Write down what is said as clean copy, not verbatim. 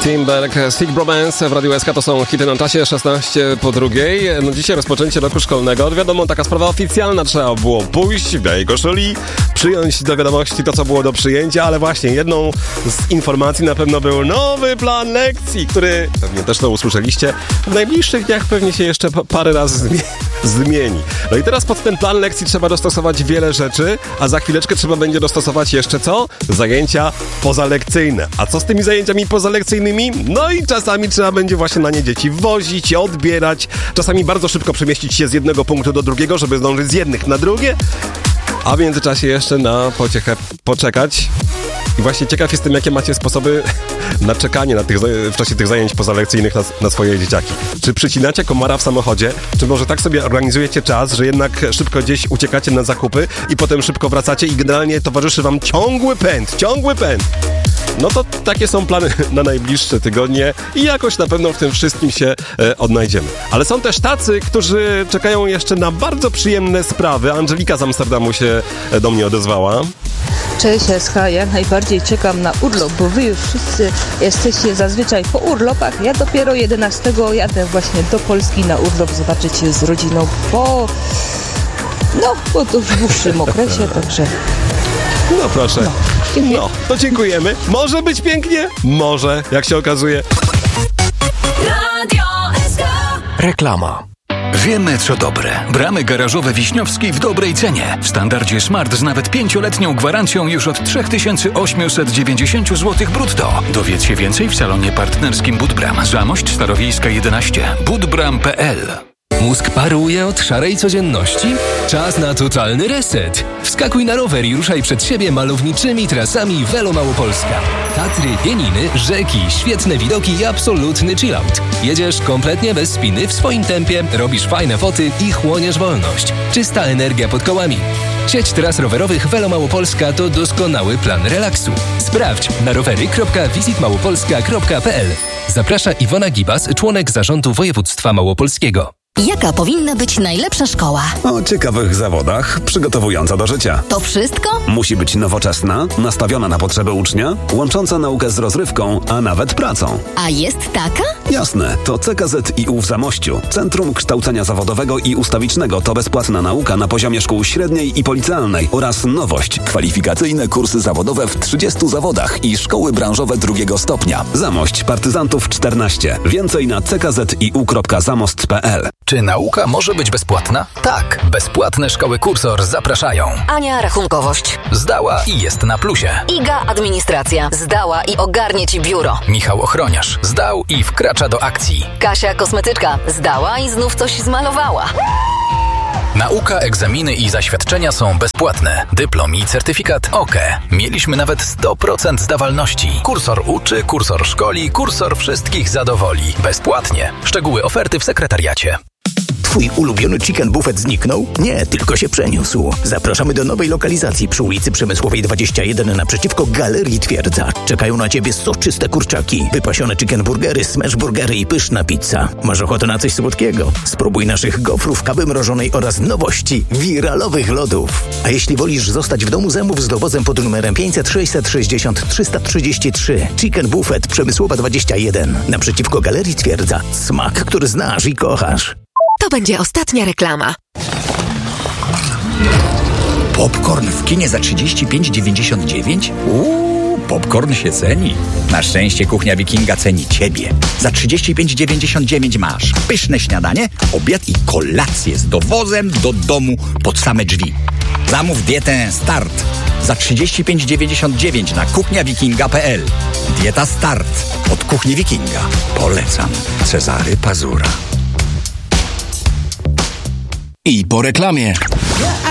Timberg, Sick Bromance w Radiu SK to są hity na czasie 16 po drugiej. No dzisiaj rozpoczęcie roku szkolnego. Wiadomo, taka sprawa oficjalna, trzeba było pójść w białej koszuli, przyjąć do wiadomości to, co było do przyjęcia, ale właśnie jedną z informacji na pewno był nowy plan lekcji, który, pewnie też to usłyszeliście, w najbliższych dniach pewnie się jeszcze parę razy zmieni. No i teraz pod ten plan lekcji trzeba dostosować wiele rzeczy, a za chwileczkę trzeba będzie dostosować jeszcze co? Zajęcia pozalekcyjne. A co z tymi zajęciami pozalekcyjnymi? No i czasami trzeba będzie właśnie na nie dzieci wozić, odbierać, czasami bardzo szybko przemieścić się z jednego punktu do drugiego, żeby zdążyć z jednych na drugie, a w międzyczasie jeszcze na pociechę poczekać. I właśnie ciekaw jestem, jakie macie sposoby na czekanie w czasie tych zajęć pozalekcyjnych na swoje dzieciaki. Czy przycinacie komara w samochodzie? Czy może tak sobie organizujecie czas, że jednak szybko gdzieś uciekacie na zakupy i potem szybko wracacie i generalnie towarzyszy wam ciągły pęd? No to takie są plany na najbliższe tygodnie i jakoś na pewno w tym wszystkim się odnajdziemy. Ale są też tacy, którzy czekają jeszcze na bardzo przyjemne sprawy. Angelika z Amsterdamu się do mnie odezwała. Cześć SK, jak najbardziej czekam na urlop, bo wy już wszyscy jesteście zazwyczaj po urlopach. Ja dopiero 11 jadę właśnie do Polski na urlop zobaczyć się z rodziną po to w dłuższym okresie, także... No proszę. No, to dziękujemy. Może być pięknie? Może, jak się okazuje. Radio SK. Reklama. Wiemy, co dobre. Bramy garażowe Wiśniowskiej w dobrej cenie. W standardzie Smart z nawet 5-letnią gwarancją już od 3890 zł brutto. Dowiedz się więcej w salonie partnerskim Budbram. Zamość Starowiejska 11. budbram.pl. Mózg paruje od szarej codzienności? Czas na totalny reset. Wskakuj na rower i ruszaj przed siebie malowniczymi trasami Velo Małopolska. Tatry, pieniny, rzeki, świetne widoki i absolutny chillout. Jedziesz kompletnie bez spiny, w swoim tempie, robisz fajne foty i chłoniesz wolność. Czysta energia pod kołami. Sieć tras rowerowych Velo Małopolska to doskonały plan relaksu. Sprawdź na rowery.visitmałopolska.pl. Zaprasza Iwona Gibas, członek zarządu województwa małopolskiego. Jaka powinna być najlepsza szkoła? O ciekawych zawodach, przygotowująca do życia. To wszystko? Musi być nowoczesna, nastawiona na potrzeby ucznia, łącząca naukę z rozrywką, a nawet pracą. A jest taka? Jasne, to CKZiU w Zamościu. Centrum Kształcenia Zawodowego i Ustawicznego to bezpłatna nauka na poziomie szkół średniej i policealnej oraz nowość. Kwalifikacyjne kursy zawodowe w 30 zawodach i szkoły branżowe drugiego stopnia. Zamość Partyzantów 14. Więcej na ckziu.zamost.pl. Czy nauka może być bezpłatna? Tak, bezpłatne szkoły Kursor zapraszają. Ania rachunkowość. Zdała i jest na plusie. Iga administracja. Zdała i ogarnie ci biuro. Michał Ochroniarz zdał i wkracza do akcji. Kasia kosmetyczka. Zdała i znów coś zmalowała. Nauka, egzaminy i zaświadczenia są bezpłatne. Dyplom i certyfikat OK. Mieliśmy nawet 100% zdawalności. Kursor uczy, kursor szkoli, kursor wszystkich zadowoli. Bezpłatnie. Szczegóły oferty w sekretariacie. Twój ulubiony chicken buffet zniknął? Nie, tylko się przeniósł. Zapraszamy do nowej lokalizacji przy ulicy Przemysłowej 21 naprzeciwko Galerii Twierdza. Czekają na Ciebie soczyste kurczaki, wypasione chicken burgery, smash burgery i pyszna pizza. Masz ochotę na coś słodkiego? Spróbuj naszych gofrów, kawy mrożonej oraz nowości, wiralowych lodów. A jeśli wolisz zostać w domu, zamów z dowozem pod numerem 500 660 333. Chicken buffet Przemysłowa 21 naprzeciwko Galerii Twierdza. Smak, który znasz i kochasz. To będzie ostatnia reklama. Popcorn w kinie za 35,99? Popcorn się ceni. Na szczęście Kuchnia Wikinga ceni Ciebie. Za 35,99 masz pyszne śniadanie, obiad i kolację z dowozem do domu pod same drzwi. Zamów dietę Start za 35,99 na kuchniawikinga.pl. Dieta Start od Kuchni Wikinga. Polecam. Cezary Pazura. I po reklamie.